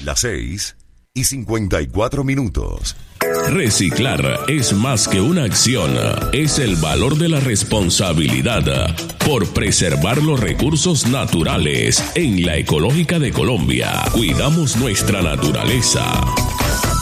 Las 6:54. Reciclar es más que una acción, es el valor de la responsabilidad por preservar los recursos naturales. En la Ecológica de Colombia, cuidamos nuestra naturaleza.